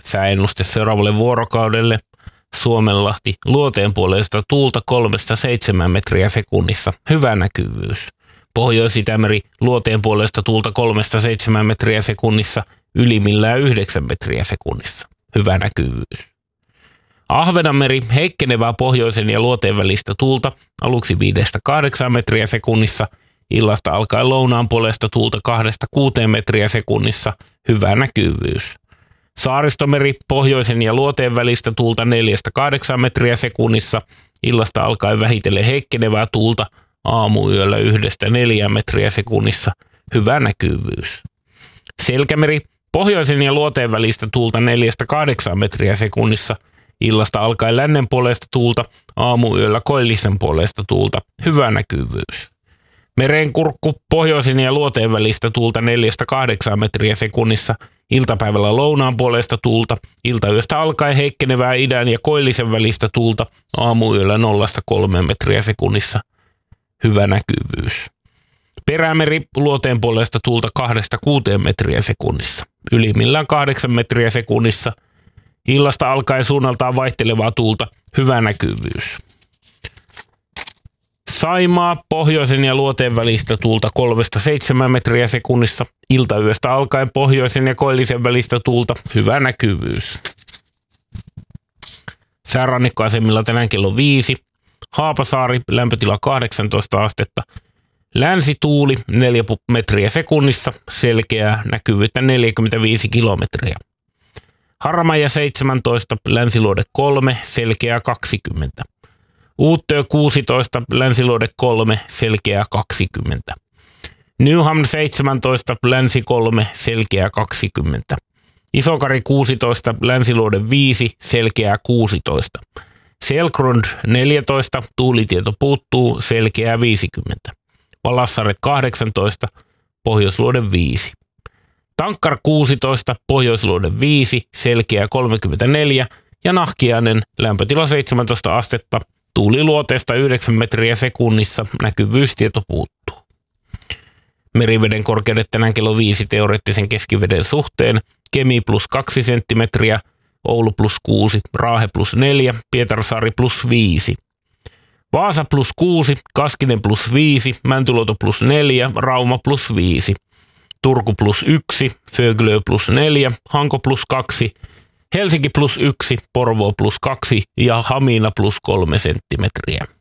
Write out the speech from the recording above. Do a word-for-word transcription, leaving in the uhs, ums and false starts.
Sääennuste seuraavalle vuorokaudelle. Suomenlahti luoteen puolesta tuulta kolmesta seitsemään metriä sekunnissa. Hyvä näkyvyys. Pohjois-Itämeri luoteen puolesta tuulta kolmesta seitsemään metriä sekunnissa. Ylimmillään yhdeksän metriä sekunnissa. Hyvä näkyvyys. Ahvenanmeri heikkenevää pohjoisen ja luoteen välistä tuulta aluksi viidestä kahdeksaan metriä sekunnissa. Illasta alkaen lounaan puolesta tuulta kahdesta kuuteen metriä sekunnissa. Hyvä näkyvyys. Saaristomeri pohjoisen ja luoteen välistä tuulta neljästä kahdeksaan metriä sekunnissa. Illasta alkaen vähitellen heikkenevää tuulta aamuyöllä yhdestä neljään metriä sekunnissa. Hyvä näkyvyys. Selkämeri pohjoisen ja luoteen välistä tuulta neljästä kahdeksaan metriä sekunnissa. Illasta alkaen lännen puolesta tuulta aamuyöllä koillisen puolesta tuulta. Hyvä näkyvyys. Merenkurkku pohjoisen ja luoteen välistä tuulta neljästä kahdeksaan metriä sekunnissa. Iltapäivällä lounaan puolesta tuulta. Iltayöstä alkaen heikkenevää idän ja koillisen välistä tuulta aamuyöllä nollasta kolmeen metriä sekunnissa. Hyvä näkyvyys. Perämeri luoteen puolesta tuulta kahdesta kuuteen metriä sekunnissa. Ylimmillään kahdeksan metriä sekunnissa. Illasta alkaen suunnaltaan vaihtelevaa tuulta. Hyvä näkyvyys. Saimaa pohjoisen ja luoteen välistä tuulta kolmesta seitsemään metriä sekunnissa. Iltayöstä alkaen pohjoisen ja koillisen välistä tuulta. Hyvä näkyvyys. Säärannikkoasemilla tänään kello viisi. Haapasaari lämpötila kahdeksantoista astetta. Länsituuli neljä metriä sekunnissa. Selkeää näkyvyyttä neljäkymmentäviisi kilometriä. Harmaja seitsemäntoista, länsiluode kolme, selkeää kaksikymmentä. Uuttöö kuusitoista, länsiluode kolme, selkeää kaksikymmentä. Newham seitsemäntoista, länsi kolme, selkeää kaksikymmentä. Isokari kuusitoista, länsiluode viisi, selkeää kuusitoista. Selkrund neljätoista, tuulitieto puuttuu, selkeää viisikymmentä. Valassaret kahdeksantoista, pohjoisluode viisi. Tankkar kuusitoista, pohjoisluode viisi, selkeää kolmekymmentäneljä ja Nahkiainen lämpötila seitsemäntoista astetta, tuuli luoteesta yhdeksän metriä sekunnissa, näkyvyystieto puuttuu. Meriveden korkeudet tänään kello viisi teoreettisen keskiveden suhteen, Kemi plus kaksi senttimetriä, Oulu plus kuusi, Raahe plus neljä, Pietarsaari plus viisi. Vaasa plus kuusi, Kaskinen plus viisi, Mäntyluoto plus neljä, Rauma plus viisi. Turku plus yksi, Föglö plus neljä, Hanko plus kaksi, Helsinki plus yksi, Porvoo plus kaksi ja Hamina plus kolme senttimetriä.